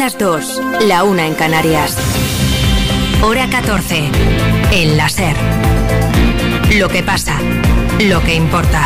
las 2, la 1 en Canarias. Hora 14, en la SER. Lo que pasa, lo que importa.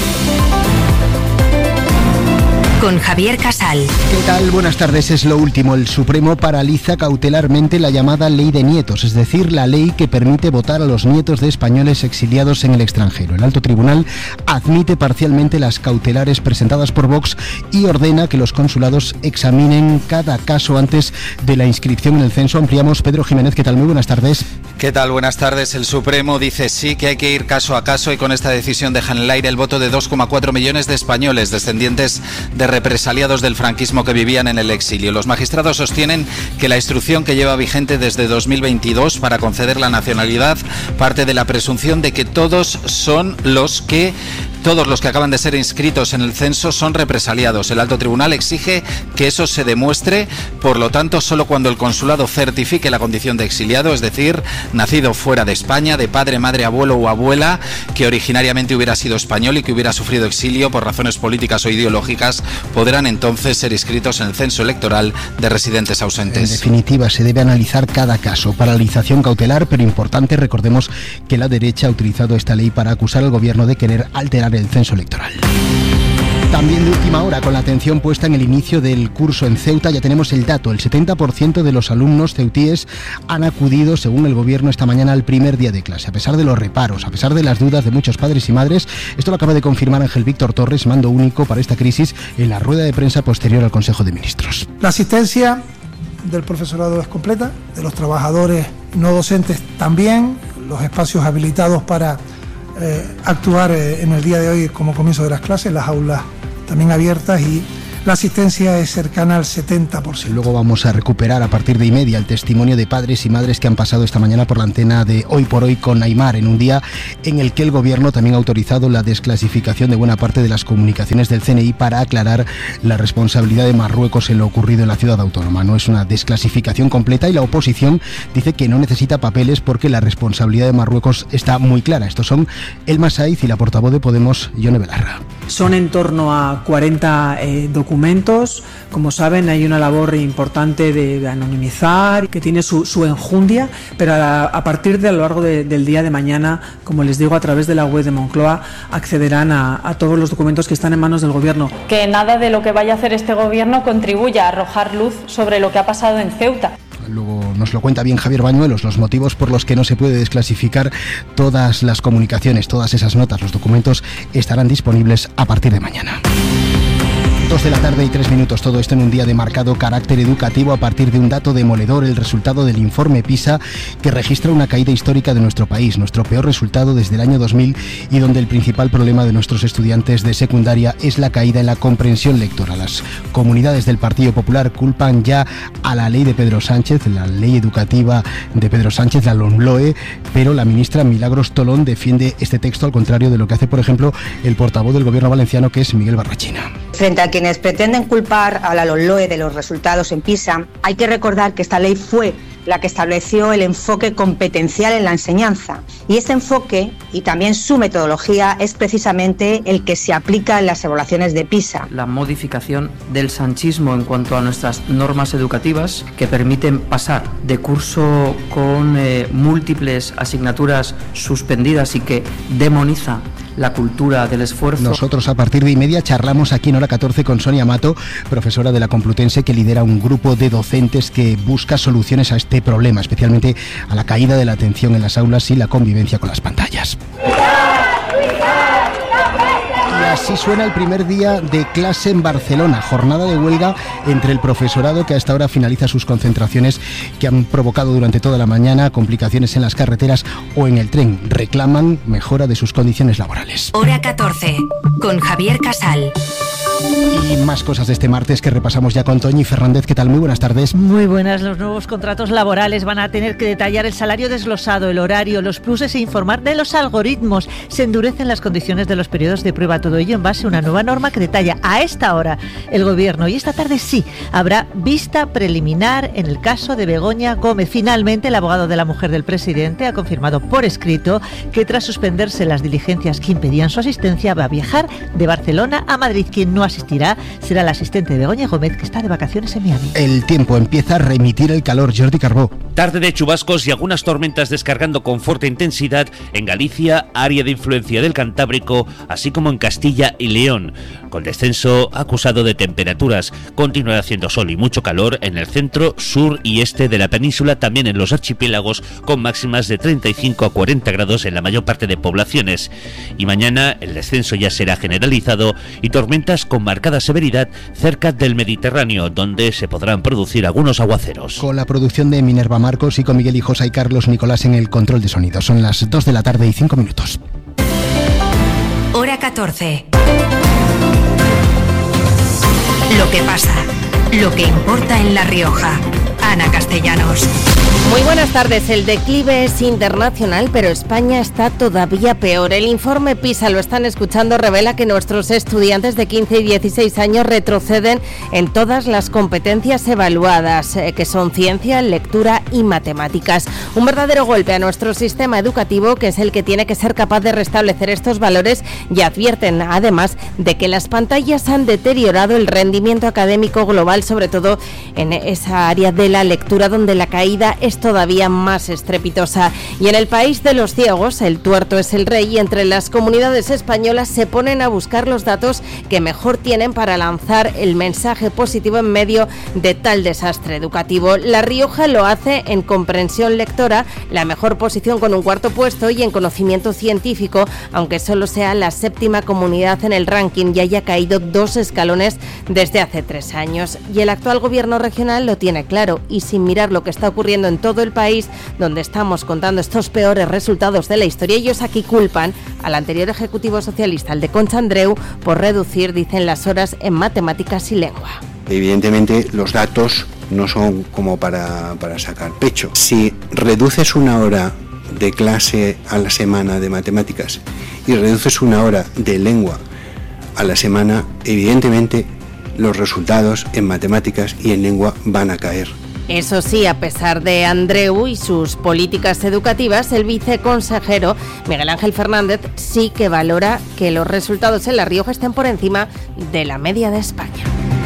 Con Javier Casal. ¿Qué tal? Buenas tardes. Es lo último. El Supremo paraliza cautelarmente la llamada Ley de Nietos, es decir, la ley que permite votar a los nietos de españoles exiliados en el extranjero. El Alto Tribunal admite parcialmente las cautelares presentadas por Vox y ordena que los consulados examinen cada caso antes de la inscripción en el censo. Ampliamos. Pedro Jiménez, ¿qué tal? Muy buenas tardes. ¿Qué tal? Buenas tardes. El Supremo dice sí que hay que ir caso a caso y con esta decisión dejan en el aire el voto de 2,4 millones de españoles descendientes de represaliados del franquismo que vivían en el exilio. Los magistrados sostienen que la instrucción que lleva vigente desde 2022 para conceder la nacionalidad parte de la presunción de que todos los que acaban de ser inscritos en el censo son represaliados. El Alto Tribunal exige que eso se demuestre, por lo tanto, solo cuando el consulado certifique la condición de exiliado, es decir, nacido fuera de España, de padre, madre, abuelo o abuela, que originariamente hubiera sido español y que hubiera sufrido exilio por razones políticas o ideológicas, podrán entonces ser inscritos en el censo electoral de residentes ausentes. En definitiva, se debe analizar cada caso. Paralización cautelar, pero importante, recordemos que la derecha ha utilizado esta ley para acusar al gobierno de querer alterar el censo electoral. También de última hora, con la atención puesta en el inicio del curso en Ceuta, ya tenemos el dato. El 70% de los alumnos ceutíes han acudido, según el gobierno, esta mañana al primer día de clase. A pesar de los reparos, a pesar de las dudas de muchos padres y madres, esto lo acaba de confirmar Ángel Víctor Torres, mando único para esta crisis, en la rueda de prensa posterior al Consejo de Ministros. La asistencia del profesorado es completa, de los trabajadores no docentes también, los espacios habilitados para actuar en el día de hoy como comienzo de las clases, las aulas también abiertas y la asistencia es cercana al 70%. Luego vamos a recuperar a partir de 1:30 el testimonio de padres y madres que han pasado esta mañana por la antena de Hoy por Hoy con Aimar, en un día en el que el gobierno también ha autorizado la desclasificación de buena parte de las comunicaciones del CNI para aclarar la responsabilidad de Marruecos en lo ocurrido en la ciudad autónoma. No es una desclasificación completa y la oposición dice que no necesita papeles porque la responsabilidad de Marruecos está muy clara. Estos son Elma Saiz y la portavoz de Podemos, Ione Belarra. Son en torno a 40 documentos. Como saben, hay una labor importante de anonimizar, que tiene su enjundia, pero a partir de a lo largo del día de mañana, como les digo, a través de la web de Moncloa, accederán a todos los documentos que están en manos del gobierno. Que nada de lo que vaya a hacer este gobierno contribuya a arrojar luz sobre lo que ha pasado en Ceuta. Luego nos lo cuenta bien Javier Bañuelos, los motivos por los que no se puede desclasificar todas las comunicaciones, todas esas notas, los documentos estarán disponibles a partir de mañana. 2:03 p.m, todo esto en un día de marcado carácter educativo a partir de un dato demoledor, el resultado del informe PISA que registra una caída histórica de nuestro país, nuestro peor resultado desde el año 2000 y donde el principal problema de nuestros estudiantes de secundaria es la caída en la comprensión lectora. Las comunidades del Partido Popular culpan ya a la ley de Pedro Sánchez, la ley educativa de Pedro Sánchez, la LOMLOE, pero la ministra Milagros Tolón defiende este texto al contrario de lo que hace, por ejemplo, el portavoz del gobierno valenciano, que es Miguel Barrachina. Frente a quienes pretenden culpar a la LOMLOE de los resultados en PISA, hay que recordar que esta ley fue la que estableció el enfoque competencial en la enseñanza. Y este enfoque, y también su metodología, es precisamente el que se aplica en las evaluaciones de PISA. La modificación del sanchismo en cuanto a nuestras normas educativas que permiten pasar de curso con múltiples asignaturas suspendidas y que demoniza la cultura del esfuerzo. Nosotros a partir de 1:30 charlamos aquí en Hora 14 con Sonia Mato, profesora de la Complutense, que lidera un grupo de docentes que busca soluciones a este problema, especialmente a la caída de la atención en las aulas y la convivencia con las pantallas. Y así suena el primer día de clase en Barcelona, jornada de huelga entre el profesorado que a esta hora finaliza sus concentraciones que han provocado durante toda la mañana complicaciones en las carreteras o en el tren. Reclaman mejora de sus condiciones laborales. Hora 14, con Javier Casal. Y más cosas de este martes que repasamos ya con Toñi Fernández. ¿Qué tal? Muy buenas tardes. Muy buenas. Los nuevos contratos laborales van a tener que detallar el salario desglosado, el horario, los pluses e informar de los algoritmos. Se endurecen las condiciones de los periodos de prueba todo ello en base a una nueva norma que detalla a esta hora el Gobierno. Y esta tarde sí, habrá vista preliminar en el caso de Begoña Gómez. Finalmente, el abogado de la mujer del presidente ha confirmado por escrito que tras suspenderse las diligencias que impedían su asistencia, va a viajar de Barcelona a Madrid. Quien no asistirá será la asistente de Begoña Gómez, que está de vacaciones en Miami. El tiempo empieza a remitir el calor. Jordi Carbó. Tarde de chubascos y algunas tormentas descargando con fuerte intensidad en Galicia, área de influencia del Cantábrico, así como en Castilla y León, con descenso acusado de temperaturas. Continuará haciendo sol y mucho calor en el centro, sur y este de la península, también en los archipiélagos, con máximas de 35 a 40 grados en la mayor parte de poblaciones. Y mañana el descenso ya será generalizado y tormentas con marcada severidad cerca del Mediterráneo, donde se podrán producir algunos aguaceros. Con la producción de Minerva Marcos y con Miguel Hijosa y Carlos Nicolás en el control de sonido. Son las 2 de la tarde y 5 minutos. Hora 14. Lo que pasa, lo que importa en La Rioja. Ana Castellanos. Muy buenas tardes. El declive es internacional, pero España está todavía peor. El informe PISA, lo están escuchando, revela que nuestros estudiantes de 15 y 16 años retroceden en todas las competencias evaluadas, que son ciencia, lectura y matemáticas. Un verdadero golpe a nuestro sistema educativo, que es el que tiene que ser capaz de restablecer estos valores, y advierten además de que las pantallas han deteriorado el rendimiento académico global, sobre todo en esa área de la lectura, donde la caída es todavía más estrepitosa. Y en el país de los ciegos, el tuerto es el rey, y entre las comunidades españolas se ponen a buscar los datos que mejor tienen para lanzar el mensaje positivo en medio de tal desastre educativo. La Rioja lo hace en comprensión lectora, la mejor posición con un cuarto puesto, y en conocimiento científico, aunque solo sea la 7ª comunidad en el ranking y haya caído 2 escalones desde hace 3 años. Y el actual gobierno regional lo tiene claro, y sin mirar lo que está ocurriendo en todo el país, donde estamos contando estos peores resultados de la historia, ellos aquí culpan al anterior ejecutivo socialista, el de Concha Andreu, por reducir, dicen, las horas en matemáticas y lengua. Evidentemente los datos no son como para sacar pecho. Si reduces una hora de clase a la semana de matemáticas y reduces una hora de lengua a la semana, evidentemente los resultados en matemáticas y en lengua van a caer. Eso sí, a pesar de Andreu y sus políticas educativas, el viceconsejero Miguel Ángel Fernández sí que valora que los resultados en La Rioja estén por encima de la media de España.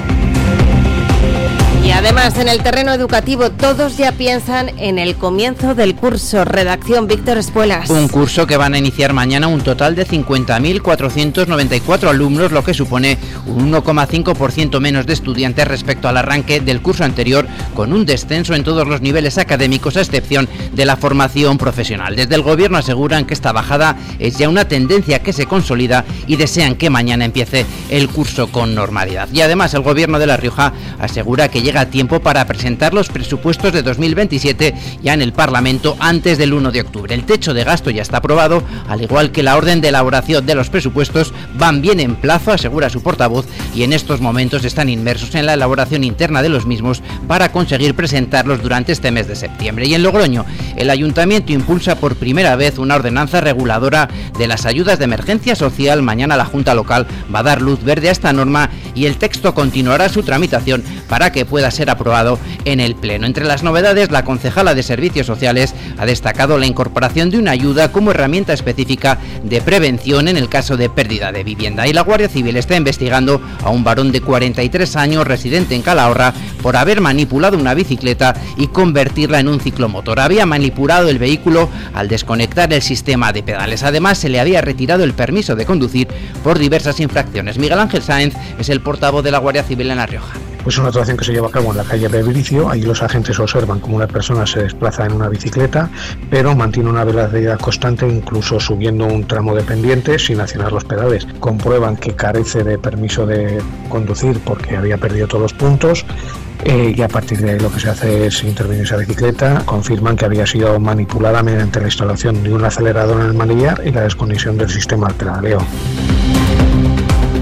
Y además, en el terreno educativo, todos ya piensan en el comienzo del curso. Redacción, Víctor Espuelas. Un curso que van a iniciar mañana un total de 50.494 alumnos, lo que supone un 1,5% menos de estudiantes respecto al arranque del curso anterior, con un descenso en todos los niveles académicos, a excepción de la formación profesional. Desde el Gobierno aseguran que esta bajada es ya una tendencia que se consolida y desean que mañana empiece el curso con normalidad. Y además, el Gobierno de La Rioja asegura que llega a tiempo para presentar los presupuestos de 2027 ya en el Parlamento antes del 1 de octubre. El techo de gasto ya está aprobado, al igual que la orden de elaboración de los presupuestos. Van bien en plazo, asegura su portavoz, y en estos momentos están inmersos en la elaboración interna de los mismos para conseguir presentarlos durante este mes de septiembre. Y en Logroño, el Ayuntamiento impulsa por primera vez una ordenanza reguladora de las ayudas de emergencia social. Mañana la Junta Local va a dar luz verde a esta norma y el texto continuará su tramitación para que pueda ser aprobado en el Pleno. Entre las novedades, la concejala de Servicios Sociales ha destacado la incorporación de una ayuda como herramienta específica de prevención en el caso de pérdida de vivienda. Y la Guardia Civil está investigando a un varón de 43 años residente en Calahorra por haber manipulado una bicicleta y convertirla en un ciclomotor. Había manipulado el vehículo al desconectar el sistema de pedales. Además, se le había retirado el permiso de conducir por diversas infracciones. Miguel Ángel Sáenz es el portavoz de la Guardia Civil en La Rioja. Pues una actuación que se lleva a cabo en la calle Bebricio. Allí los agentes observan cómo una persona se desplaza en una bicicleta, pero mantiene una velocidad constante, incluso subiendo un tramo de pendiente sin accionar los pedales. Comprueban que carece de permiso de conducir porque había perdido todos los puntos. Y a partir de ahí lo que se hace es intervenir esa bicicleta. Confirman que había sido manipulada mediante la instalación de un acelerador en el manillar y la desconexión del sistema de pedaleo.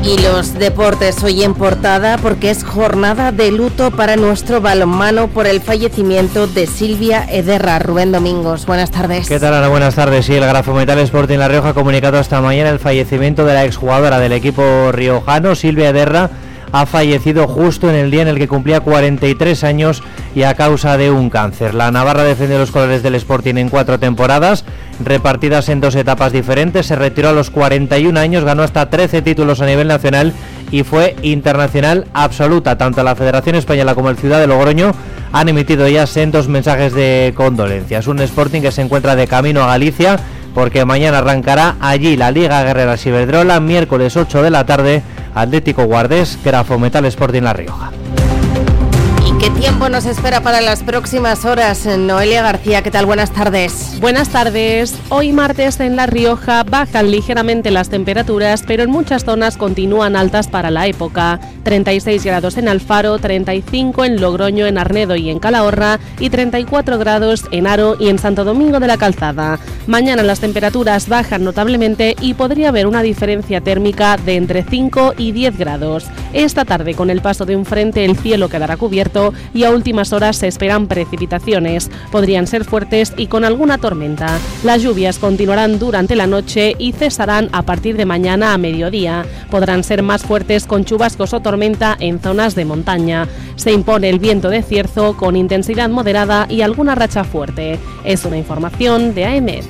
Y los deportes hoy en portada porque es jornada de luto para nuestro balonmano por el fallecimiento de Silvia Ederra. Rubén Domingos, buenas tardes. ¿Qué tal, Ana? Buenas tardes. Sí, el Grafometal Sporting La Rioja ha comunicado esta mañana el fallecimiento de la exjugadora del equipo riojano, Silvia Ederra. Ha fallecido justo en el día en el que cumplía 43 años y a causa de un cáncer. La navarra defendió los colores del Sporting en 4 temporadas, repartidas en 2 etapas diferentes. Se retiró a los 41 años, ganó hasta 13 títulos a nivel nacional y fue internacional absoluta. Tanto la Federación Española como el Ciudad de Logroño han emitido ya sendos mensajes de condolencias. Un Sporting que se encuentra de camino a Galicia, porque mañana arrancará allí la Liga Guerrera Ciberdrola, miércoles 8 de la tarde, Atlético Guardés, Grafometal Sporting La Rioja. ¿Qué tiempo nos espera para las próximas horas? Noelia García, ¿qué tal? Buenas tardes. Buenas tardes. Hoy martes en La Rioja bajan ligeramente las temperaturas, pero en muchas zonas continúan altas para la época. 36 grados en Alfaro, 35 en Logroño, en Arnedo y en Calahorra y 34 grados en Haro y en Santo Domingo de la Calzada. Mañana las temperaturas bajan notablemente y podría haber una diferencia térmica de entre 5 y 10 grados. Esta tarde, con el paso de un frente, el cielo quedará cubierto y a últimas horas se esperan precipitaciones. Podrían ser fuertes y con alguna tormenta. Las lluvias continuarán durante la noche y cesarán a partir de mañana a mediodía. Podrán ser más fuertes con chubascos o tormenta en zonas de montaña. Se impone el viento de cierzo con intensidad moderada y alguna racha fuerte. Es una información de AEMET.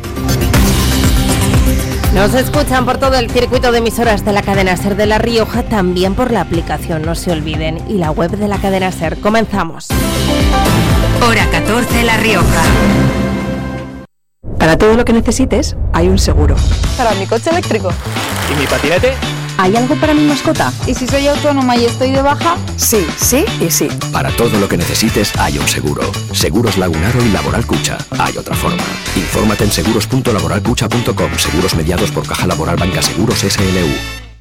Nos escuchan por todo el circuito de emisoras de la cadena SER de La Rioja, también por la aplicación, no se olviden, y la web de la cadena SER. Comenzamos. Hora 14, La Rioja. Para todo lo que necesites, hay un seguro. Para mi coche eléctrico. ¿Y mi patinete? ¿Hay algo para mi mascota? ¿Y si soy autónoma y estoy de baja? Sí, sí y sí. Para todo lo que necesites hay un seguro. Seguros Lagunaro y Laboral Cucha. Hay otra forma. Infórmate en seguros.laboralcucha.com. Seguros mediados por Caja Laboral Banca Seguros SLU.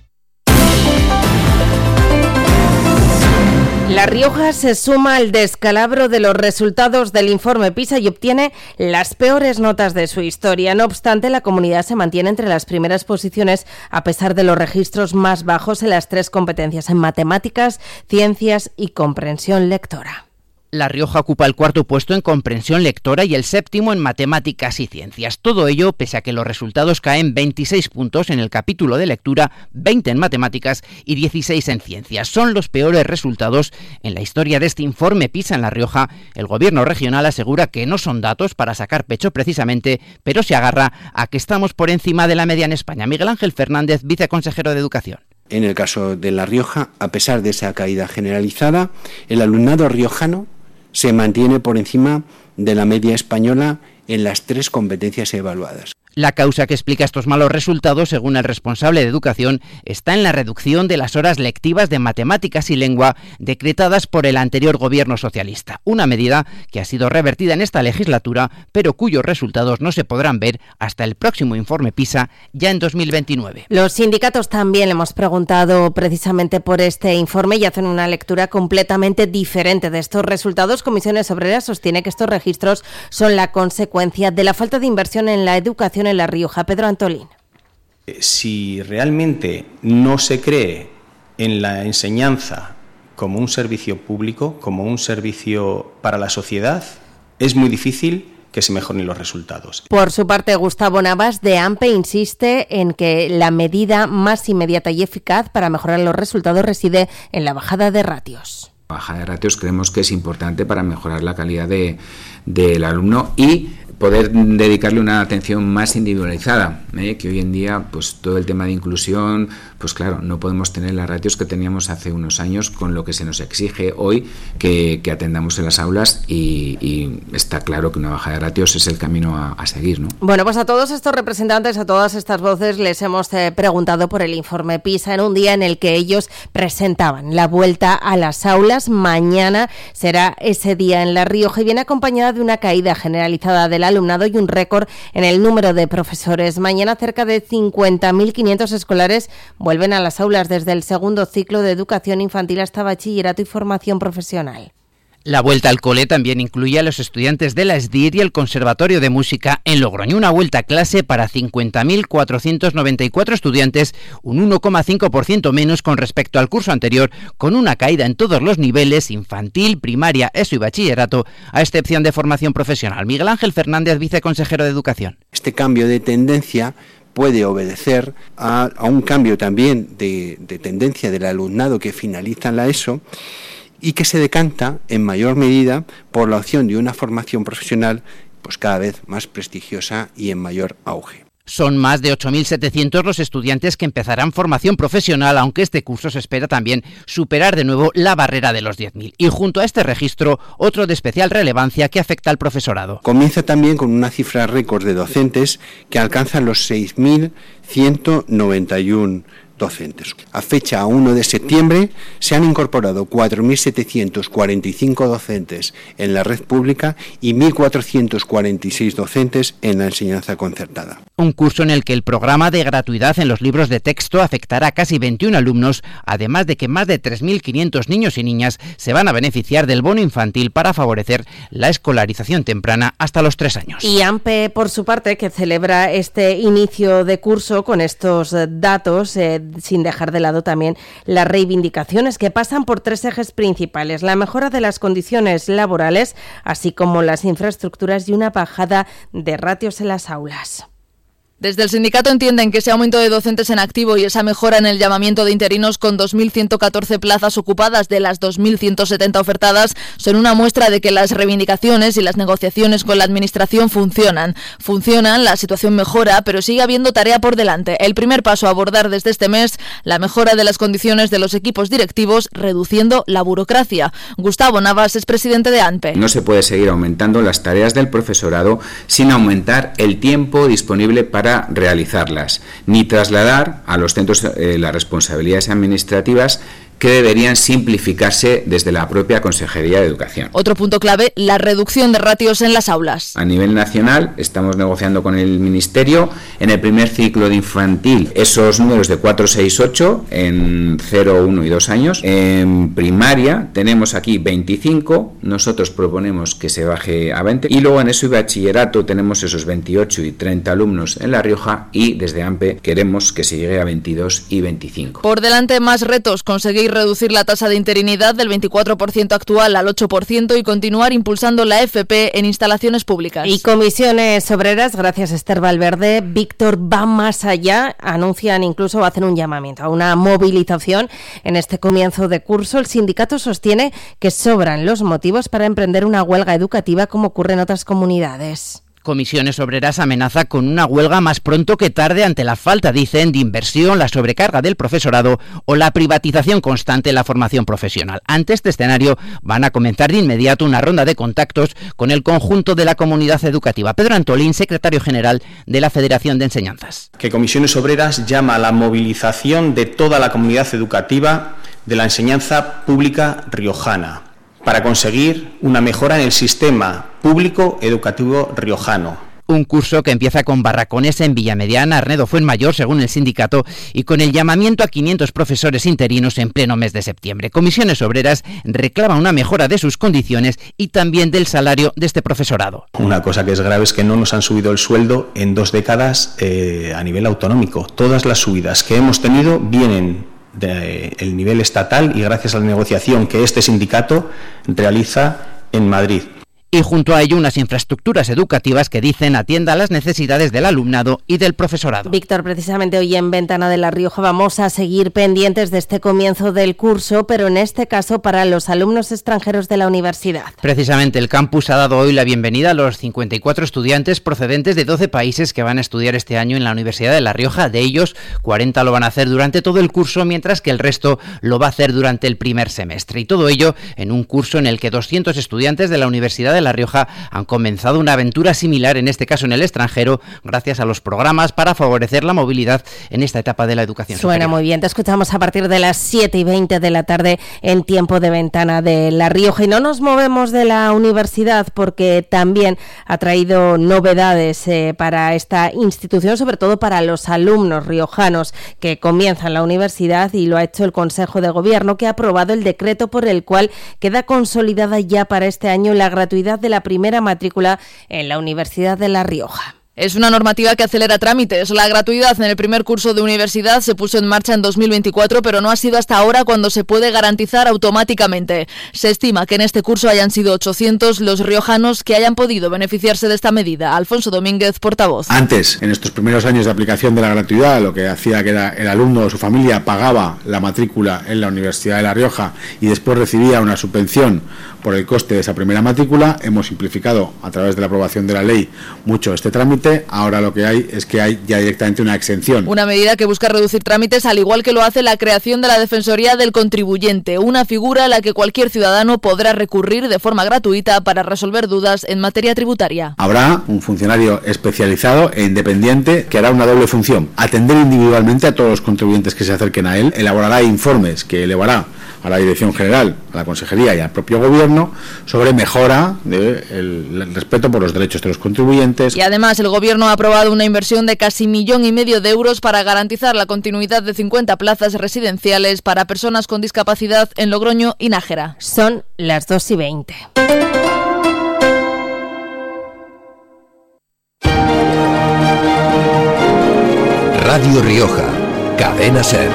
La Rioja se suma al descalabro de los resultados del informe PISA y obtiene las peores notas de su historia. No obstante, la comunidad se mantiene entre las primeras posiciones a pesar de los registros más bajos en las 3 competencias en matemáticas, ciencias y comprensión lectora. La Rioja ocupa el 4º puesto en comprensión lectora y el 7º en matemáticas y ciencias. Todo ello pese a que los resultados caen 26 puntos en el capítulo de lectura, 20 en matemáticas y 16 en ciencias. Son los peores resultados en la historia de este informe PISA en La Rioja. El gobierno regional asegura que no son datos para sacar pecho precisamente, pero se agarra a que estamos por encima de la media en España. Miguel Ángel Fernández, viceconsejero de Educación. En el caso de La Rioja, a pesar de esa caída generalizada, el alumnado riojano se mantiene por encima de la media española en las 3 competencias evaluadas. La causa que explica estos malos resultados, según el responsable de Educación, está en la reducción de las horas lectivas de matemáticas y lengua decretadas por el anterior gobierno socialista. Una medida que ha sido revertida en esta legislatura, pero cuyos resultados no se podrán ver hasta el próximo informe PISA, ya en 2029. Los sindicatos también le hemos preguntado precisamente por este informe y hacen una lectura completamente diferente de estos resultados. Comisiones Obreras sostiene que estos registros son la consecuencia de la falta de inversión en la educación en La Rioja. Pedro Antolín. Si realmente no se cree en la enseñanza como un servicio público, como un servicio para la sociedad, es muy difícil que se mejoren los resultados. Por su parte, Gustavo Navas de AMPE insiste en que la medida más inmediata y eficaz para mejorar los resultados reside en la bajada de ratios. La bajada de ratios creemos que es importante para mejorar la calidad del alumno y poder dedicarle una atención más individualizada, que hoy en día pues todo el tema de inclusión, pues claro, no podemos tener las ratios que teníamos hace unos años con lo que se nos exige hoy que atendamos en las aulas y está claro que una bajada de ratios es el camino a seguir, ¿no? Bueno, pues a todos estos representantes, a todas estas voces les hemos preguntado por el informe PISA en un día en el que ellos presentaban la vuelta a las aulas. Mañana será ese día en La Rioja y viene acompañada de una caída generalizada del alumnado y un récord en el número de profesores. Mañana cerca de 50.500 escolares vuelven a las aulas desde el segundo ciclo de educación infantil hasta bachillerato y formación profesional. La vuelta al cole también incluye a los estudiantes de la SDIR y el Conservatorio de Música en Logroño. Una vuelta a clase para 50.494 estudiantes, un 1,5% menos con respecto al curso anterior, con una caída en todos los niveles, infantil, primaria, ESO y bachillerato, a excepción de formación profesional. Miguel Ángel Fernández, viceconsejero de Educación. Este cambio de tendencia puede obedecer a un cambio también de tendencia del alumnado que finaliza la ESO y que se decanta en mayor medida por la opción de una formación profesional pues cada vez más prestigiosa y en mayor auge. Son más de 8.700 los estudiantes que empezarán formación profesional, aunque este curso se espera también superar de nuevo la barrera de los 10.000. Y junto a este registro, otro de especial relevancia que afecta al profesorado. Comienza también con una cifra récord de docentes que alcanzan los 6.191 docentes. A fecha 1 de septiembre se han incorporado 4.745 docentes en la red pública y 1.446 docentes en la enseñanza concertada. Un curso en el que el programa de gratuidad en los libros de texto afectará a casi 21 alumnos, además de que más de 3.500 niños y niñas se van a beneficiar del bono infantil para favorecer la escolarización temprana hasta los 3 años. Y AMPE, por su parte, que celebra este inicio de curso con estos datos, sin dejar de lado también las reivindicaciones que pasan por 3 ejes principales: la mejora de las condiciones laborales, así como las infraestructuras y una bajada de ratios en las aulas. Desde el sindicato entienden que ese aumento de docentes en activo y esa mejora en el llamamiento de interinos con 2.114 plazas ocupadas de las 2.170 ofertadas son una muestra de que las reivindicaciones y las negociaciones con la administración funcionan. La situación mejora, pero sigue habiendo tarea por delante. El primer paso a abordar desde este mes, la mejora de las condiciones de los equipos directivos, reduciendo la burocracia. Gustavo Navas es presidente de ANPE. No se puede seguir aumentando las tareas del profesorado sin aumentar el tiempo disponible para realizarlas, ni trasladar a los centros las responsabilidades administrativas que deberían simplificarse desde la propia Consejería de Educación. Otro punto clave, la reducción de ratios en las aulas. A nivel nacional estamos negociando con el Ministerio en el primer ciclo de infantil esos números de 4, 6, 8 en 0, 1 y 2 años. En primaria tenemos aquí 25, nosotros proponemos que se baje a 20 y luego en ESO y bachillerato tenemos esos 28 y 30 alumnos en La Rioja y desde AMPE queremos que se llegue a 22 y 25. Por delante más retos, conseguir reducir la tasa de interinidad del 24% actual al 8% y continuar impulsando la FP en instalaciones públicas. Y comisiones obreras, gracias a Esther Valverde, Víctor, va más allá, anuncian incluso hacen un llamamiento a una movilización en este comienzo de curso. El sindicato sostiene que sobran los motivos para emprender una huelga educativa como ocurre en otras comunidades. Comisiones Obreras amenaza con una huelga más pronto que tarde ante la falta, dicen, de inversión, la sobrecarga del profesorado o la privatización constante en la formación profesional. Ante este escenario van a comenzar de inmediato una ronda de contactos con el conjunto de la comunidad educativa. Pedro Antolín, secretario general de la Federación de Enseñanzas. Que Comisiones Obreras llama a la movilización de toda la comunidad educativa de la enseñanza pública riojana, para conseguir una mejora en el sistema público educativo riojano. Un curso que empieza con barracones en Villamediana, Arnedo Fuenmayor, según el sindicato, y con el llamamiento a 500 profesores interinos en pleno mes de septiembre. Comisiones Obreras reclama una mejora de sus condiciones y también del salario de este profesorado. Una cosa que es grave es que no nos han subido el sueldo en 2 décadas a nivel autonómico. Todas las subidas que hemos tenido vienen del nivel estatal y gracias a la negociación que este sindicato realiza en Madrid. Y junto a ello unas infraestructuras educativas que dicen atiendan las necesidades del alumnado y del profesorado. Víctor, precisamente hoy en Ventana de La Rioja vamos a seguir pendientes de este comienzo del curso, pero en este caso para los alumnos extranjeros de la universidad. Precisamente el campus ha dado hoy la bienvenida a los 54 estudiantes procedentes de 12 países que van a estudiar este año en la Universidad de La Rioja. De ellos, 40 lo van a hacer durante todo el curso, mientras que el resto lo va a hacer durante el primer semestre. Y todo ello en un curso en el que 200 estudiantes de la Universidad de La Rioja han comenzado una aventura similar, en este caso en el extranjero, gracias a los programas para favorecer la movilidad en esta etapa de la educación superior. Suena muy bien, te escuchamos a partir de las 7:20 de la tarde en Tiempo de Ventana de La Rioja. Y no nos movemos de la universidad porque también ha traído novedades para esta institución, sobre todo para los alumnos riojanos que comienzan la universidad, y lo ha hecho el Consejo de Gobierno, que ha aprobado el decreto por el cual queda consolidada ya para este año la gratuidad de la primera matrícula en la Universidad de La Rioja. Es una normativa que acelera trámites. La gratuidad en el primer curso de universidad se puso en marcha en 2024, pero no ha sido hasta ahora cuando se puede garantizar automáticamente. Se estima que en este curso hayan sido 800 los riojanos que hayan podido beneficiarse de esta medida. Alfonso Domínguez, portavoz. Antes, en estos primeros años de aplicación de la gratuidad, lo que hacía que era el alumno o su familia pagaba la matrícula en la Universidad de La Rioja y después recibía una subvención por el coste de esa primera matrícula. Hemos simplificado a través de la aprobación de la ley mucho este trámite. Ahora lo que hay es que hay ya directamente una exención. Una medida que busca reducir trámites, al igual que lo hace la creación de la Defensoría del Contribuyente, una figura a la que cualquier ciudadano podrá recurrir de forma gratuita para resolver dudas en materia tributaria. Habrá un funcionario especializado e independiente que hará una doble función: atender individualmente a todos los contribuyentes que se acerquen a él, elaborará informes que elevará a la Dirección General, a la Consejería y al propio Gobierno sobre mejora del respeto por los derechos de los contribuyentes. Y además el Gobierno ha aprobado una inversión de casi 1,5 millones de euros para garantizar la continuidad de 50 plazas residenciales para personas con discapacidad en Logroño y Nájera. Son las 2:20. Radio Rioja, Cadena SER.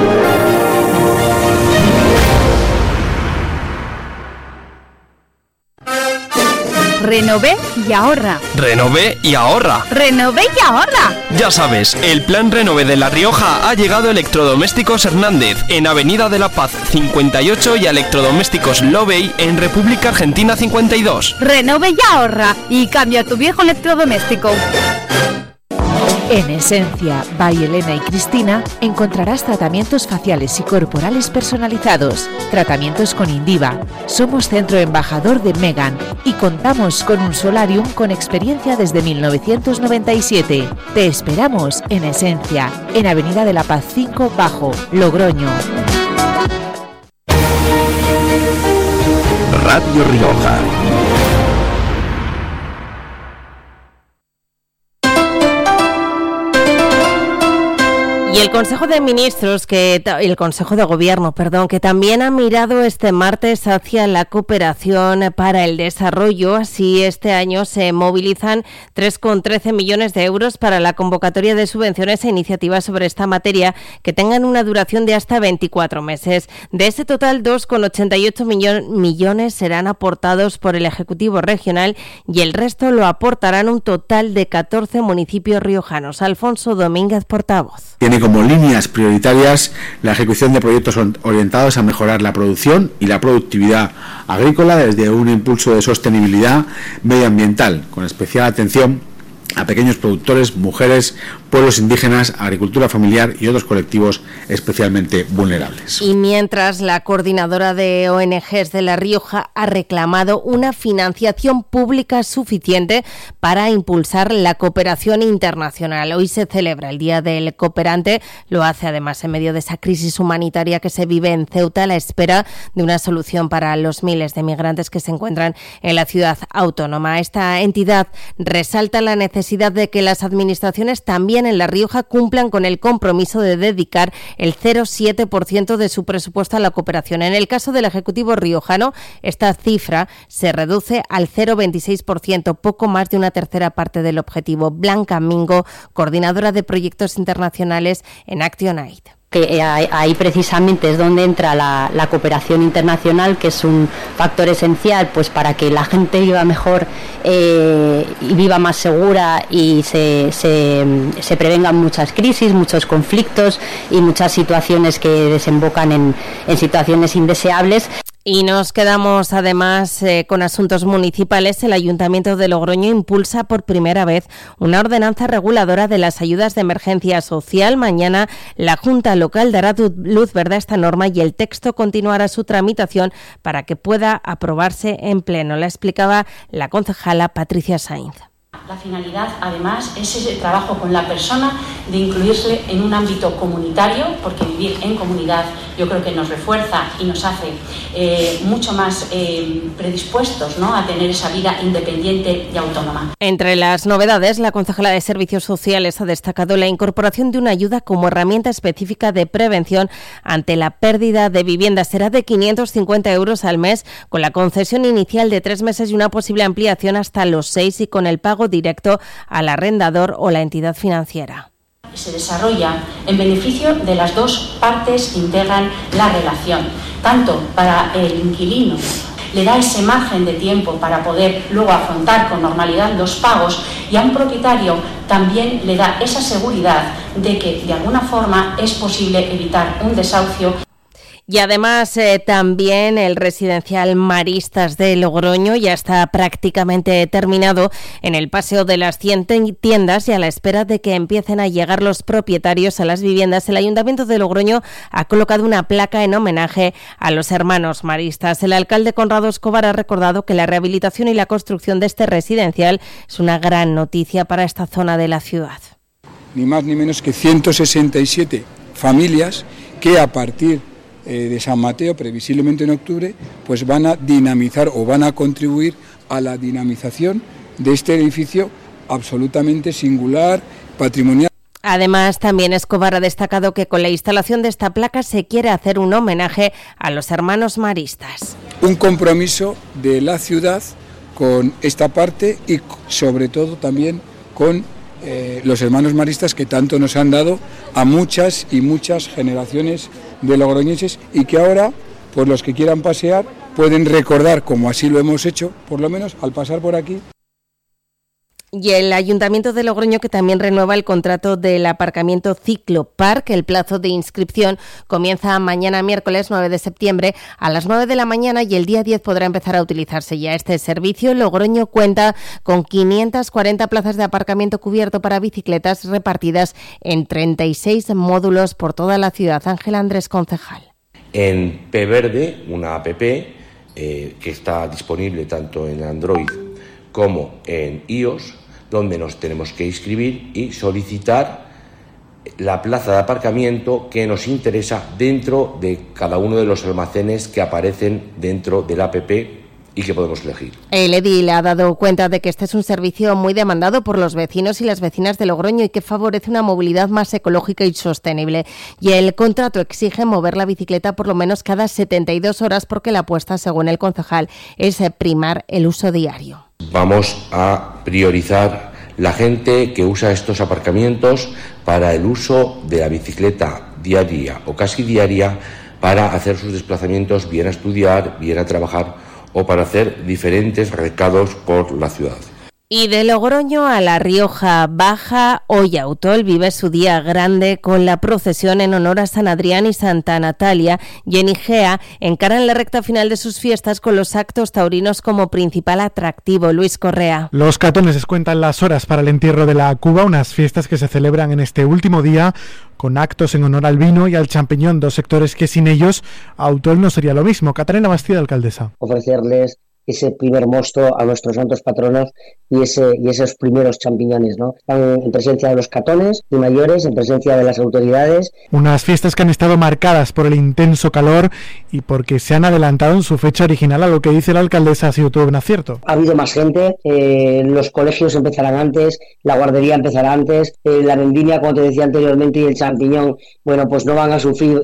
Renové y ahorra. Renové y ahorra. Renové y ahorra. Ya sabes, el plan Renové de La Rioja ha llegado a Electrodomésticos Hernández, en Avenida de la Paz 58, y a Electrodomésticos Lobey en República Argentina 52. Renové y ahorra y cambia tu viejo electrodoméstico. En Esencia, by Elena y Cristina, encontrarás tratamientos faciales y corporales personalizados, tratamientos con Indiva. Somos centro embajador de Megan y contamos con un solarium con experiencia desde 1997. Te esperamos en Esencia, en Avenida de la Paz 5 Bajo, Logroño. Radio Rioja. Y el Consejo de Ministros, el Consejo de Gobierno, que también ha mirado este martes hacia la cooperación para el desarrollo. Así, este año se movilizan 3,13 millones de euros para la convocatoria de subvenciones e iniciativas sobre esta materia que tengan una duración de hasta 24 meses. De ese total, 2,88 millones serán aportados por el Ejecutivo Regional y el resto lo aportarán un total de 14 municipios riojanos. Alfonso Domínguez, portavoz. Tiene como líneas prioritarias la ejecución de proyectos orientados a mejorar la producción y la productividad agrícola desde un impulso de sostenibilidad medioambiental, con especial atención a pequeños productores, mujeres, pueblos indígenas, agricultura familiar y otros colectivos especialmente vulnerables. Y mientras, la coordinadora de ONGs de La Rioja ha reclamado una financiación pública suficiente para impulsar la cooperación internacional. Hoy se celebra el Día del Cooperante, lo hace además en medio de esa crisis humanitaria que se vive en Ceuta, a la espera de una solución para los miles de migrantes que se encuentran en la ciudad autónoma. Esta entidad resalta la necesidad de que las administraciones también en La Rioja cumplan con el compromiso de dedicar el 0,7% de su presupuesto a la cooperación. En el caso del Ejecutivo riojano, esta cifra se reduce al 0,26%, poco más de una tercera parte del objetivo. Blanca Mingo, coordinadora de proyectos internacionales en ActionAid. Que ahí precisamente es donde entra la cooperación internacional, que es un factor esencial pues para que la gente viva mejor y viva más segura y se prevengan muchas crisis, muchos conflictos y muchas situaciones que desembocan en situaciones indeseables. Y nos quedamos además con asuntos municipales. El Ayuntamiento de Logroño impulsa por primera vez una ordenanza reguladora de las ayudas de emergencia social. Mañana la Junta Local dará luz verde a esta norma y el texto continuará su tramitación para que pueda aprobarse en pleno. La explicaba la concejala Patricia Sainz. La finalidad, además, es ese trabajo con la persona de incluirse en un ámbito comunitario, porque vivir en comunidad yo creo que nos refuerza y nos hace mucho más predispuestos, ¿no?, a tener esa vida independiente y autónoma. Entre las novedades, la concejala de Servicios Sociales ha destacado la incorporación de una ayuda como herramienta específica de prevención ante la pérdida de vivienda. Será de 550 euros al mes, con la concesión inicial de 3 meses y una posible ampliación hasta los 6 y con el pago directo al arrendador o la entidad financiera. Se desarrolla en beneficio de las dos partes que integran la relación, tanto para el inquilino, le da ese margen de tiempo para poder luego afrontar con normalidad los pagos, y a un propietario también le da esa seguridad de que de alguna forma es posible evitar un desahucio. Y además también el residencial Maristas de Logroño ya está prácticamente terminado en el Paseo de las 100 tiendas, y a la espera de que empiecen a llegar los propietarios a las viviendas, el Ayuntamiento de Logroño ha colocado una placa en homenaje a los hermanos Maristas. El alcalde Conrado Escobar ha recordado que la rehabilitación y la construcción de este residencial es una gran noticia para esta zona de la ciudad. Ni más ni menos que 167 familias que a partir de San Mateo, previsiblemente en octubre, pues van a dinamizar o van a contribuir a la dinamización de este edificio absolutamente singular, patrimonial. Además, también Escobar ha destacado que con la instalación de esta placa se quiere hacer un homenaje a los hermanos Maristas. Un compromiso de la ciudad con esta parte y sobre todo también con los hermanos Maristas, que tanto nos han dado a muchas y muchas generaciones de logroñeses, y que ahora, pues los que quieran pasear pueden recordar, como así lo hemos hecho, por lo menos al pasar por aquí. Y el Ayuntamiento de Logroño, que también renueva el contrato del aparcamiento Ciclopark. El plazo de inscripción comienza mañana miércoles 9 de septiembre a las 9 de la mañana y el día 10 podrá empezar a utilizarse ya este servicio. Logroño cuenta con 540 plazas de aparcamiento cubierto para bicicletas repartidas en 36 módulos por toda la ciudad. Ángel Andrés, concejal. En P-Verde, una app que está disponible tanto en Android como en iOS, donde nos tenemos que inscribir y solicitar la plaza de aparcamiento que nos interesa dentro de cada uno de los almacenes que aparecen dentro de la app y que podemos elegir. El edil ha dado cuenta de que este es un servicio muy demandado por los vecinos y las vecinas de Logroño y que favorece una movilidad más ecológica y sostenible. Y el contrato exige mover la bicicleta por lo menos cada 72 horas porque la apuesta, según el concejal, es primar el uso diario. Vamos a priorizar la gente que usa estos aparcamientos para el uso de la bicicleta diaria o casi diaria para hacer sus desplazamientos, bien a estudiar, bien a trabajar o para hacer diferentes recados por la ciudad. Y de Logroño a La Rioja Baja, hoy Autol vive su día grande con la procesión en honor a San Adrián y Santa Natalia, y en Igea encaran la recta final de sus fiestas con los actos taurinos como principal atractivo. Luis Correa. Los catones cuentan las horas para el entierro de la Cuba, unas fiestas que se celebran en este último día con actos en honor al vino y al champiñón, dos sectores que sin ellos Autol no sería lo mismo. Catarina Bastida, alcaldesa. Ofrecerles ese primer mosto a nuestros santos patronos y esos primeros champiñones, ¿no? Están en presencia de los catones y mayores, en presencia de las autoridades. Unas fiestas que han estado marcadas por el intenso calor y porque se han adelantado en su fecha original. A lo que dice la alcaldesa ha sido todo un acierto. Ha habido más gente, los colegios empezarán antes, la guardería empezará antes, la vendimia, como te decía anteriormente, y el champiñón, bueno, pues no van a sufrir